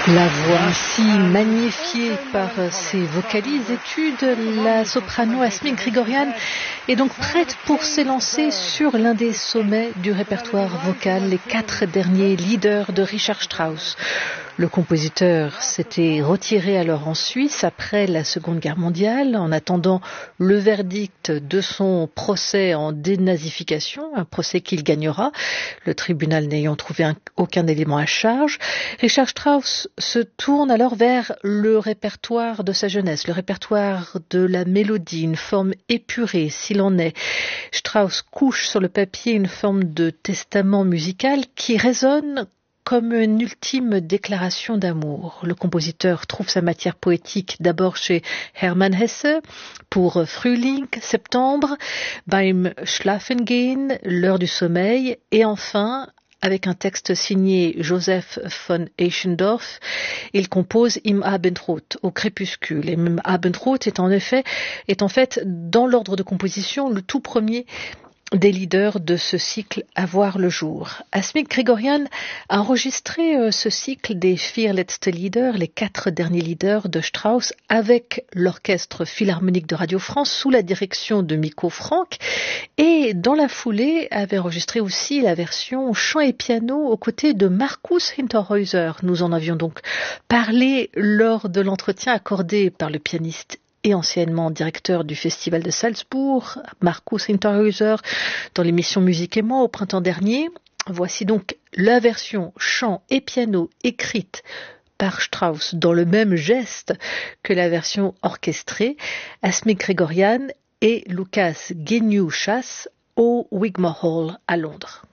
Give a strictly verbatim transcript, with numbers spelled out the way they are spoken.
La voix ainsi magnifiée par ses vocalises études, la soprano Asmik Grigorian est donc prête pour s'élancer sur l'un des sommets du répertoire vocal, les quatre derniers leaders de Richard Strauss. Le compositeur s'était retiré alors en Suisse après la Seconde Guerre mondiale, en attendant le verdict de son procès en dénazification, un procès qu'il gagnera, le tribunal n'ayant trouvé un, aucun élément à charge. Richard Strauss se tourne alors vers le répertoire de sa jeunesse, le répertoire de la mélodie, une forme épurée s'il en est. Strauss couche sur le papier une forme de testament musical qui résonne comme une ultime déclaration d'amour. Le compositeur trouve sa matière poétique d'abord chez Hermann Hesse pour Frühling, septembre, beim Schlafengehen, l'heure du sommeil, et enfin, avec un texte signé Joseph von Eichendorff, il compose Im Abendrot, au crépuscule. Et Im Abendrot est en effet, est en fait, dans l'ordre de composition, le tout premier des leaders de ce cycle à voir le jour. Asmik Grigorian a enregistré euh, ce cycle des Vier letzte Lieder, les quatre derniers leaders de Strauss, avec l'orchestre philharmonique de Radio France sous la direction de Miko Frank, et dans la foulée avait enregistré aussi la version chant et piano aux côtés de Markus Hinterhäuser. Nous en avions donc parlé lors de l'entretien accordé par le pianiste et anciennement directeur du Festival de Salzbourg, Markus Hinterhäuser, dans l'émission Musique et moi au printemps dernier. Voici donc la version chant et piano écrite par Strauss dans le même geste que la version orchestrée, Asmik Grigorian et Lukas Geniushas au Wigmore Hall à Londres.